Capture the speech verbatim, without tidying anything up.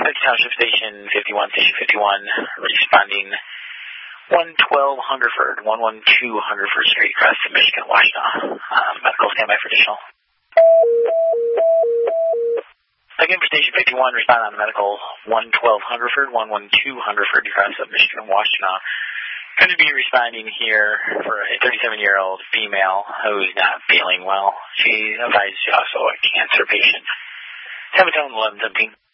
Township Station fifty-one, Station fifty-one, responding one twelve Hungerford, one one two Hungerford Street, Creston, Michigan, Washtenaw. Um, medical standby for additional. Again, for Station fifty-one, respond on the medical one twelve Hungerford, one one two Hungerford, Creston, Michigan, Washtenaw. Going to be responding here for a thirty-seven-year-old female who's not feeling well. She advised she's also a cancer patient. Seven eleven seventeen.